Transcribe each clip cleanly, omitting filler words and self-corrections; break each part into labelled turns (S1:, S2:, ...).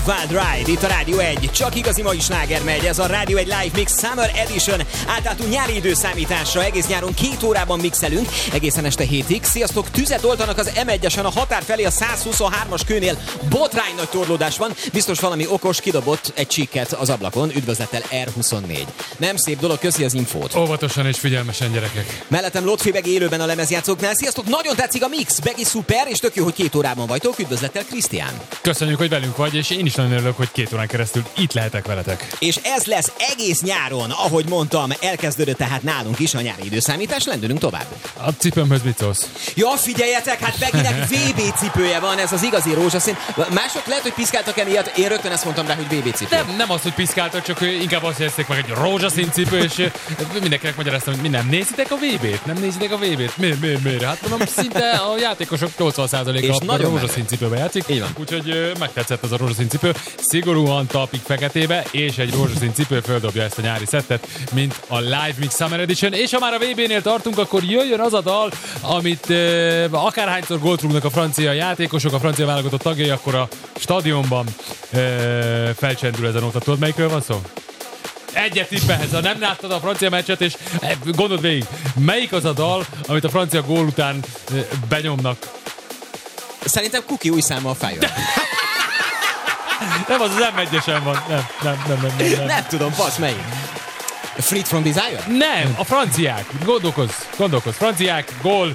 S1: Wild Ride, itt a Rádió 1, csak igazi mai sláger megy, ez a Rádió 1 Live Mix Summer Edition. Átálltunk nyári időszámításra, egész nyáron 2 órában mixelünk, egészen este 7-ig. Sziasztok, tüzet oltanak az M1-esen a határ felé a 123-as kőnél. Botrány nagy torlódás van, biztos valami okos kidobott egy csikket az ablakon, üdvözlettel R24. Nem szép dolog, köszi az infót.
S2: Óvatosan és figyelmesen, gyerekek.
S1: Mellettem Lotfi Begi élőben a lemezjátszóknál. Sziasztok, nagyon tetszik a mix, Begi szuper, és tök jó, hogy 2 órában vagytok, üdvözlettel Krisztián.
S2: Köszönjük, hogy velünk vagy, és én is nagyon örülök, hogy 2 órán keresztül itt lehetek veletek.
S1: És ez lesz egész nyáron, ahogy mondtam, elkezdődött tehát nálunk is a nyári időszámítás, lendülünk tovább.
S2: A cipőmhöz mit szólsz?
S1: Ja, figyeljetek, hát Beginek VB cipője van, ez az igazi rózsaszín. Mások lehet, hogy piszkáltak emiatt, én rögtön ezt mondtam rá, hogy VB cipő.
S2: Nem az, hogy piszkáltak, csak inkább azt jelezték meg, egy rózsaszín cipő, és mindenkinek magyaráztam, hogy mi nem nézitek a VB-t? Nem nézitek a VB-t? Miért? Hát mondom, szinte a játékosok 80%-a a rózsaszín cipőbe játszik. Úgyhogy megtetszett az a rózsaszín cipő. Szigorúan talpig feketébe, és egy rózsaszín cipő földobja ezt a nyári szettet, mint a Live Mix Summer Edition. És ha már a VB-nél tartunk, akkor jöjjön az a dal, amit akárhányszor gólt rúgnak a francia játékosok, a francia válogatott tagjai, akkor a stadionban felcsendül ezen óta. Tudod, melyikről van szó? Egyet tippelhetsz, ha nem láttad a francia meccset, és gondold végig, melyik az a dal, amit a francia gól után benyomnak?
S1: Szerintem Kuki új száma a fejön.
S2: Nem, az M1-esen van. Nem.
S1: Nem tudom, passz, melyik? Freed from Desire?
S2: Nem, a franciák. Gondolkozz. Franciák, gól.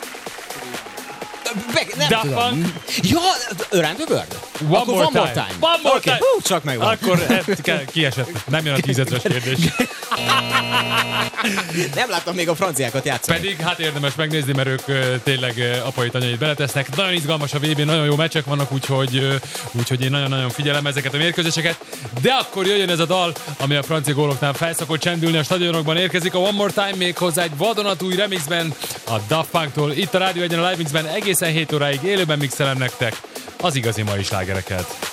S1: Nem tudom. Ja, Around the World?
S2: One more time.
S1: Okay. Csak megvan.
S2: Akkor kiesett. Nem jön a 10 000-es kérdés.
S1: Nem láttam még a franciákat játszani.
S2: Pedig hát érdemes megnézni, mert ők tényleg apai tanyait beletesznek. Nagyon izgalmas a VB, nagyon jó meccsek vannak, úgyhogy én nagyon-nagyon figyelem ezeket a mérkőzéseket. De akkor jöjjön ez a dal, ami a francia góloknál felszokott csendülni, a stadionokban érkezik. A One More Time még hozzá egy vadonatúj remixben a Daft Punktól. Itt a Rádió 1-en a Live Mixben egészen 7 óráig élőben mixelem nektek az igazi mai slágereket.